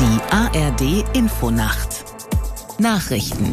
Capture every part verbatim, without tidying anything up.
Die A R D Infonacht Nachrichten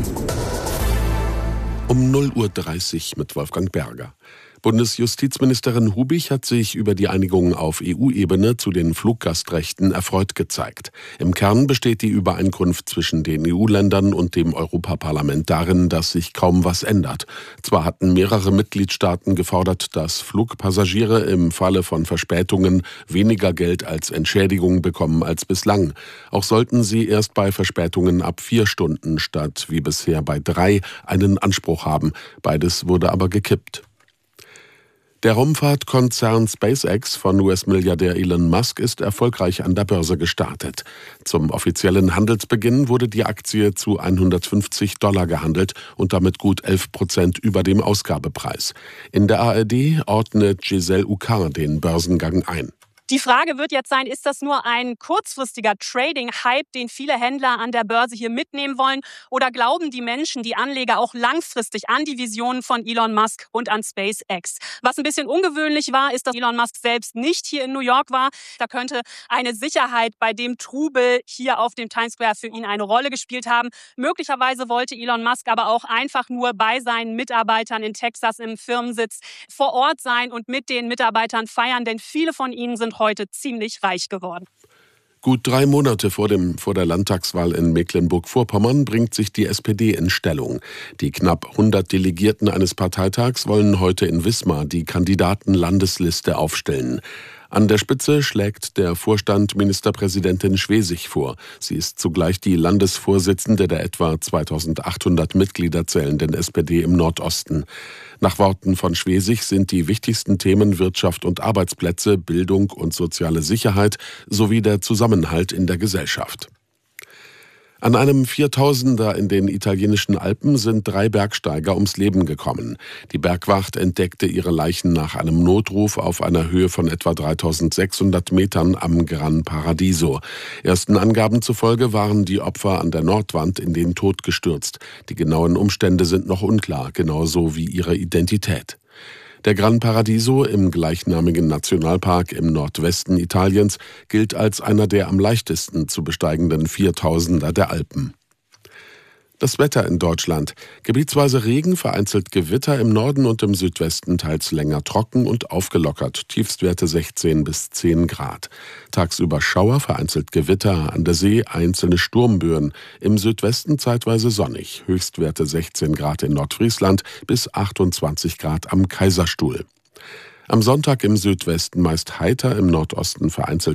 Um null Uhr dreißig mit Wolfgang Berger. Bundesjustizministerin Hubich hat sich über die Einigung auf E U-Ebene zu den Fluggastrechten erfreut gezeigt. Im Kern besteht die Übereinkunft zwischen den E U-Ländern und dem Europaparlament darin, dass sich kaum was ändert. Zwar hatten mehrere Mitgliedstaaten gefordert, dass Flugpassagiere im Falle von Verspätungen weniger Geld als Entschädigung bekommen als bislang. Auch sollten sie erst bei Verspätungen ab vier Stunden statt wie bisher bei drei einen Anspruch haben. Beides wurde aber gekippt. Der Raumfahrtkonzern SpaceX von U S-Milliardär Elon Musk ist erfolgreich an der Börse gestartet. Zum offiziellen Handelsbeginn wurde die Aktie zu hundertfünfzig Dollar gehandelt und damit gut elf Prozent über dem Ausgabepreis. In der A R D ordnet Giselle Ucar den Börsengang ein. Die Frage wird jetzt sein, ist das nur ein kurzfristiger Trading-Hype, den viele Händler an der Börse hier mitnehmen wollen? Oder glauben die Menschen, die Anleger auch langfristig an die Visionen von Elon Musk und an SpaceX? Was ein bisschen ungewöhnlich war, ist, dass Elon Musk selbst nicht hier in New York war. Da könnte eine Sicherheit bei dem Trubel hier auf dem Times Square für ihn eine Rolle gespielt haben. Möglicherweise wollte Elon Musk aber auch einfach nur bei seinen Mitarbeitern in Texas im Firmensitz vor Ort sein und mit den Mitarbeitern feiern, denn viele von ihnen sind heute ziemlich reich geworden. Gut drei Monate vor, dem, vor der Landtagswahl in Mecklenburg-Vorpommern bringt sich die S P D in Stellung. Die knapp hundert Delegierten eines Parteitags wollen heute in Wismar die Kandidatenlandesliste aufstellen. An der Spitze schlägt der Vorstand Ministerpräsidentin Schwesig vor. Sie ist zugleich die Landesvorsitzende der etwa zweitausendachthundert Mitglieder zählenden S P D im Nordosten. Nach Worten von Schwesig sind die wichtigsten Themen Wirtschaft und Arbeitsplätze, Bildung und soziale Sicherheit sowie der Zusammenhalt in der Gesellschaft. An einem Viertausender in den italienischen Alpen sind drei Bergsteiger ums Leben gekommen. Die Bergwacht entdeckte ihre Leichen nach einem Notruf auf einer Höhe von etwa dreitausendsechshundert Metern am Gran Paradiso. Ersten Angaben zufolge waren die Opfer an der Nordwand in den Tod gestürzt. Die genauen Umstände sind noch unklar, genauso wie ihre Identität. Der Gran Paradiso im gleichnamigen Nationalpark im Nordwesten Italiens gilt als einer der am leichtesten zu besteigenden Viertausender der Alpen. Das Wetter in Deutschland. Gebietsweise Regen, vereinzelt Gewitter im Norden und im Südwesten, teils länger trocken und aufgelockert. Tiefstwerte sechzehn bis zehn Grad. Tagsüber Schauer, vereinzelt Gewitter, an der See einzelne Sturmböen. Im Südwesten zeitweise sonnig. Höchstwerte sechzehn Grad in Nordfriesland bis achtundzwanzig Grad am Kaiserstuhl. Am Sonntag im Südwesten meist heiter, im Nordosten vereinzelt